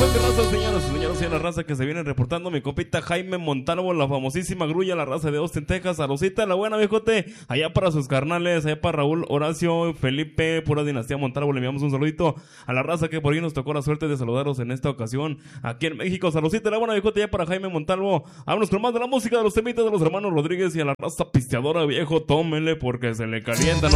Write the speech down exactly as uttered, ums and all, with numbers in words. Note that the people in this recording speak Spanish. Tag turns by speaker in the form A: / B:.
A: fue mi raza, señoras y señores, y la raza que se viene reportando. Mi copita Jaime Montalvo, la famosísima grulla, la raza de Austin, Texas. A Rosita, la buena, viejote. Allá para sus carnales, allá para Raúl, Horacio, Felipe, pura dinastía Montalvo. Le enviamos un saludito a la raza que por ahí nos tocó la suerte de saludaros en esta ocasión aquí en México. Saludcita, la buena, viejote, allá para Jaime Montalvo. Vámonos con más de la música de los temitas de los hermanos Rodríguez y a la raza pisteadora, viejo. Tómenle porque se le calienta.